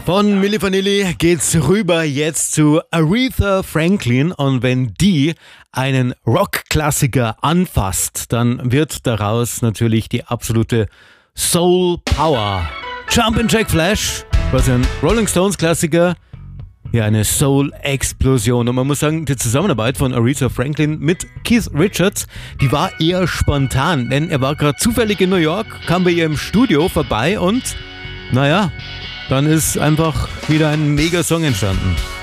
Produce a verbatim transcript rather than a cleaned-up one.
Von Milli Vanilli geht's rüber jetzt zu Aretha Franklin, und wenn die einen Rockklassiker anfasst, dann wird daraus natürlich die absolute Soul Power. Jumpin' Jack Flash, was ein Rolling Stones Klassiker, ja, eine Soul-Explosion. Und man muss sagen, die Zusammenarbeit von Aretha Franklin mit Keith Richards, die war eher spontan, denn er war gerade zufällig in New York, kam bei ihr im Studio vorbei und, naja, dann ist einfach wieder ein Mega-Song entstanden.